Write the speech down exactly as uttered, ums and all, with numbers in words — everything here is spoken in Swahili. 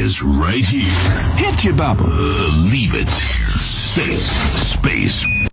is right here. Hit you, Baba. Leave it. Space. Space.